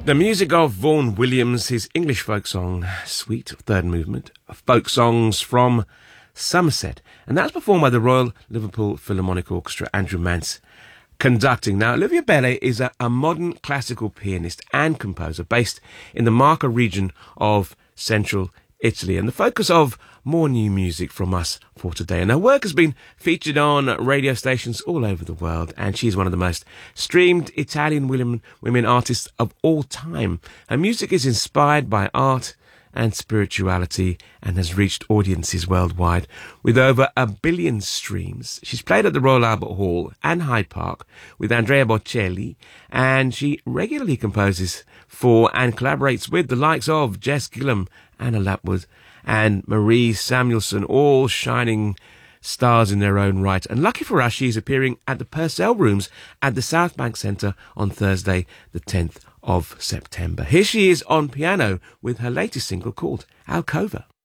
The music of Vaughan Williams, his English folk song, Sweet, third movement, folk songs from Somerset. And that's performed by the Royal Liverpool Philharmonic Orchestra, Andrew Mance conducting. Now, Olivia Belle is a modern classical pianist and composer based in the Marca region of central Italy, and the focus of more new music from us for today. And her work has been featured on radio stations all over the world, and she's one of the most streamed Italian women artists of all time. Her music is inspired by art and spirituality and has reached audiences worldwide with over 1 billion streams. She's played at the Royal Albert Hall and Hyde Park with Andrea Bocelli, and she regularly composes for and collaborates with the likes of Jess Gillam, Anna Lapwood and Marie Samuelson, all shining stars in their own right. And lucky for us, she's appearing at the Purcell Rooms at the South Bank Centre on Thursday, the 10th of September. Here she is on piano with her latest single called Alcova.